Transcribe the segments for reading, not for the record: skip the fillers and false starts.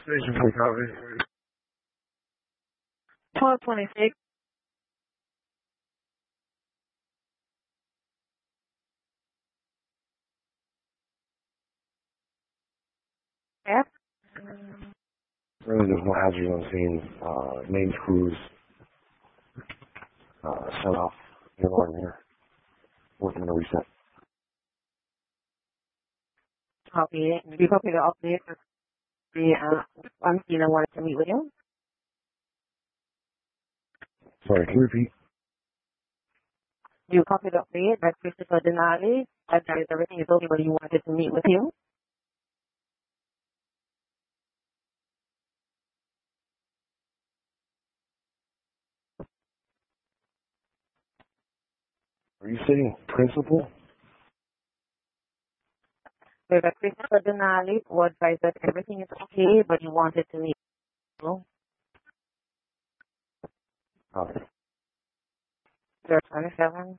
Station for copy. 1226. F. Really, there's no hazards on scene. Main crews set off the alarm here. Working on a reset. Copy it. Do you copy the update for the unseen and wanted to meet with you? Sorry, can you repeat? Do you copy the update that Christopher Denali that is everything is okay, but you wanted to meet with you? Are you saying principal? So that Christopher Denali was advised that everything is okay, but you wanted to meet with you? Copy. 027.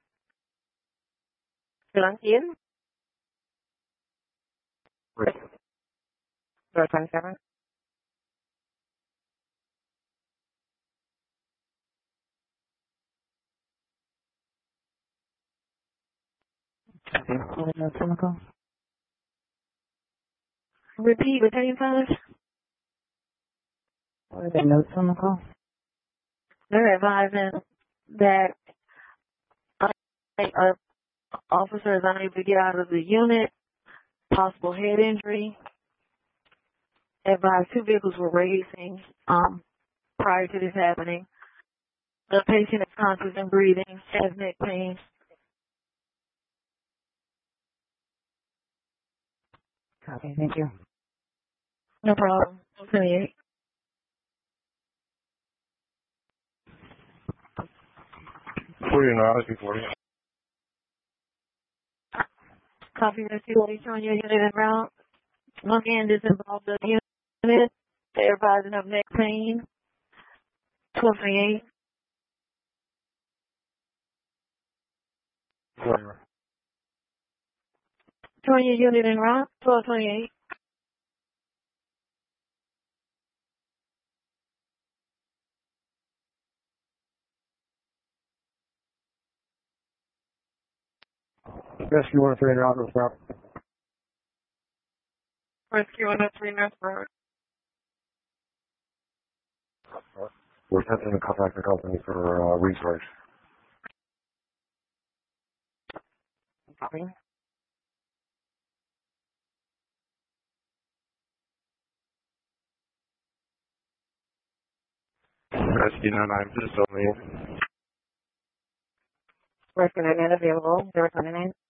Still unseen? Right. 027. Repeat with any time. What are the notes on the call? They're advising that officer is unable to get out of the unit, possible head injury. Advised 2 vehicles were racing prior to this happening. The patient is conscious and breathing, has neck pain. Copy, thank you. No problem. 28. Before you know, before you. Copy rescue on your unit en route. Look in, this involves the unit. They're advising of neck pain. 1228. Whatever. Join your unit en route. 1228. Rescue 103 out of route. Rescue 103 North Road. We're attempting to contact the company for research. Copy. Rescue 99, just only. Rescue 99 available. 029.